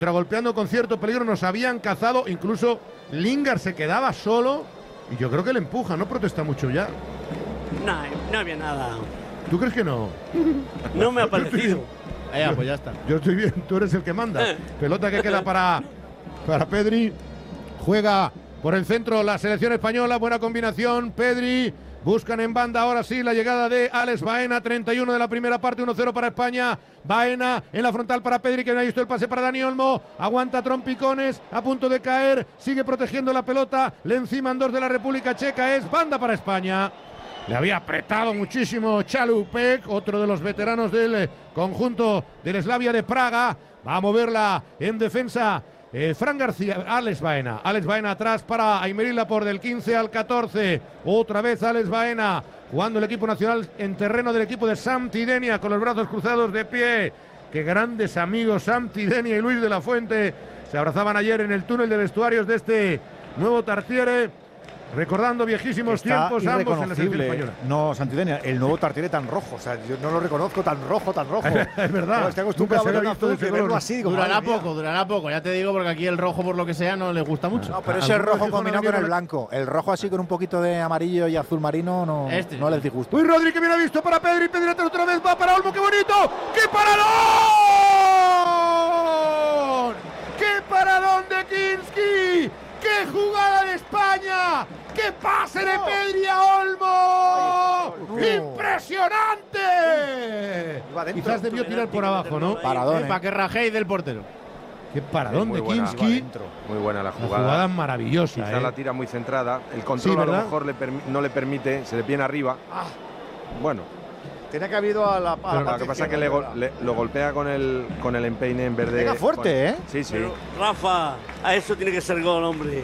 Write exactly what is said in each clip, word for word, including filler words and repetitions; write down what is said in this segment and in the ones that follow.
golpeando con cierto peligro, nos habían cazado, incluso Lingard se quedaba solo y yo creo que le empuja, no protesta mucho ya. No, no había nada. ¿Tú crees que no? No me ha parecido. Ya, pues ya está. Yo estoy bien, tú eres el que manda. Pelota que queda para, para Pedri. Juega por el centro la selección española, buena combinación, Pedri. Buscan en banda ahora sí la llegada de Alex Baena, treinta y uno de la primera parte, uno cero para España. Baena en la frontal para Pedri, que no ha visto el pase para Dani Olmo. Aguanta trompicones, a punto de caer, sigue protegiendo la pelota. Le enciman dos de la República Checa, es banda para España. Le había apretado muchísimo Chalupek, otro de los veteranos del conjunto del Slavia de Praga. Va a moverla en defensa Eh, Fran García, Alex Baena, Alex Baena atrás para Aymeric Laporte del quince al catorce, otra vez Alex Baena, jugando el equipo nacional en terreno del equipo de Sampdoria con los brazos cruzados de pie. Qué grandes amigos Sampdoria y Luis de la Fuente, se abrazaban ayer en el túnel de vestuarios de este nuevo Tartiere. Recordando viejísimos Está tiempos ambos en la selección española. No, Santidenia, el nuevo Tartiere tan rojo. O sea, yo no lo reconozco tan rojo, tan rojo. Es verdad. No, estoy acostumbrado a verlo azul, que verlo así. Digo, Durará madre poco, mía. durará poco. Ya te digo, porque aquí el rojo, por lo que sea, no le gusta mucho. No, pero A- ese algunos rojo hijos combinado no con el vinieron- blanco. El rojo así con un poquito de amarillo y azul marino no, Este. no les disgusta. Uy, Rodri, que bien ha visto para Pedri. Pedri otra vez va para Olmo. ¡Qué bonito! ¡Qué paradón! ¡Qué paradón de Kinski! ¡Qué jugada de España! ¡Qué pase de Pedri a Olmo! No. ¡Impresionante! Iba dentro. Quizás debió tirar por abajo, ¿no? Paradón, Eh, eh. para que rajéis del portero. ¡Qué paradón Muy de buena, Kinski! va dentro. Muy buena la La jugada. jugada maravillosa, Quizá ¿eh? la tira muy centrada. El control Sí, a lo ¿verdad? mejor le permi- no le permite, se le viene arriba. Bueno, Tiene que haber ido a la. A pero la lo que pasa es que le, gol- le- lo golpea con el, con el empeine en vez de. Pega fuerte, con- ¿eh? Sí, sí. Pero, Rafa, a eso tiene que ser gol, hombre.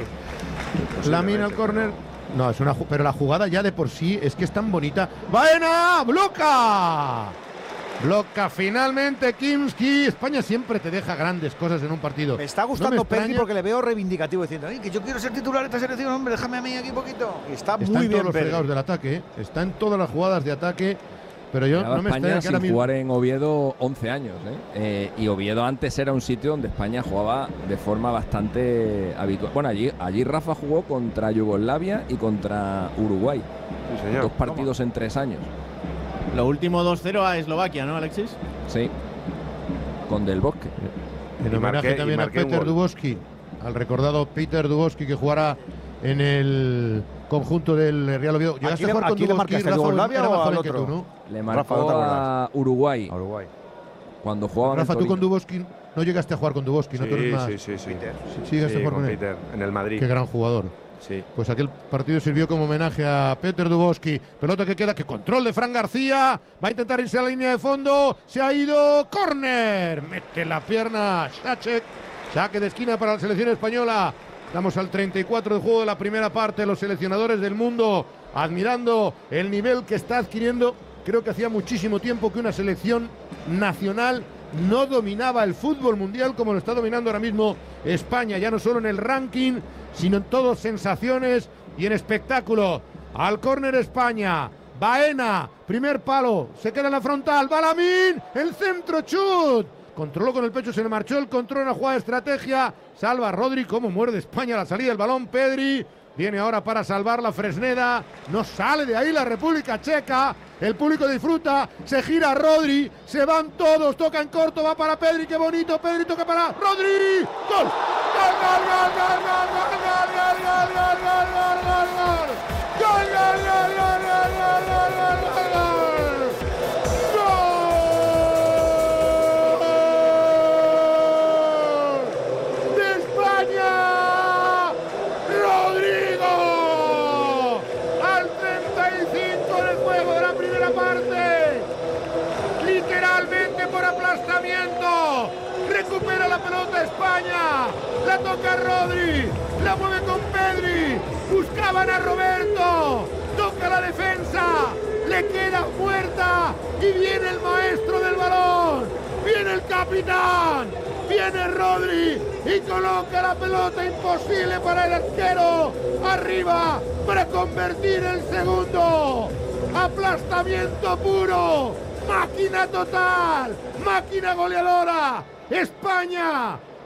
La mina al córner. No, es una ju- pero la jugada ya de por sí es que es tan bonita. ¡Baena! ¡Bloca! Bloca finalmente Kinski. España siempre te deja grandes cosas en un partido. Me está No gustando me Pedri extraña. porque le veo reivindicativo diciendo, "Ay, que yo quiero ser titular de esta selección, hombre, déjame a mí aquí un poquito." Y está, Está muy en bien todos los Pedri. fregados del ataque, ¿eh? Está en todas las jugadas de ataque. Pero yo Llevaba no me España extraña que sin ahora mismo. jugar en Oviedo once años, ¿eh? Eh, y Oviedo antes era un sitio donde España jugaba de forma bastante habitual. Bueno, allí, allí Rafa jugó contra Yugoslavia y contra Uruguay. Sí, señor. Dos partidos en tres años. Lo último dos cero a Eslovaquia, ¿no, Alexis? Sí. Con Del Bosque. En Y homenaje marqué- y también a marqué un Peter gol. Dubowski, al recordado Peter Dubowski que jugará en el conjunto del Real Oviedo. ¿Llegaste Aquí a le- jugar con aquí le Dubowski, marcaste a Rafa, Yugoslavia era o más al joven que otro? tú, ¿no? Le Rafa, marcó ¿no te a acuerdas? Uruguay A Uruguay. cuando jugaban Rafa, en tú con Torino. Dubowski no llegaste a jugar con Dubowski, no tú eres Sí, más. sí, sí, sí. Peter. Sí, sí, llegaste a Sí, jugar con con él. Peter, en el Madrid. Qué gran jugador. Sí. Pues aquel partido sirvió como homenaje a Peter Dubowski. Pelota que queda, que control de Fran García. Va a intentar irse a la línea de fondo. Se ha ido. Córner. Mete la pierna Sacek. Saque de esquina para la selección española. Estamos al treinta y cuatro del juego de la primera parte. Los seleccionadores del mundo admirando el nivel que está adquiriendo. Creo que hacía muchísimo tiempo que una selección nacional no dominaba el fútbol mundial como lo está dominando ahora mismo España, ya no solo en el ranking, sino en todas sensaciones y en espectáculo. Al córner España, Baena, primer palo, se queda en la frontal, Balamín, el centro, chut. Controló con el pecho, se le marchó el control en la jugada de estrategia. Salva Rodri, cómo muerde España a la salida del balón. Pedri viene ahora para salvar la Fresneda. No sale de ahí la República Checa. El público disfruta. Se gira Rodri. Se van todos. Toca en corto. Va para Pedri. Qué bonito. Pedri toca para Rodri. ¡Gol! ¡Gol, gol, gol, gol, gol, gol, gol, gol, gol, gol, gol, gol, gol! ¡Gol, gol, gol, gol, gol, gol, gol, gol, gol, gol! ¡Rodrigo! Al treinta y cinco del juego de la primera parte. Literalmente por aplastamiento. Recupera la pelota España. La toca Rodri. La mueve con Pedri. Buscaban a Roberto. Toca la defensa. Le queda puerta. Y viene el maestro del balón. Viene el capitán. Viene Rodri y coloca la pelota imposible para el arquero. Arriba para convertir el segundo. Aplastamiento puro. Máquina total. Máquina goleadora. España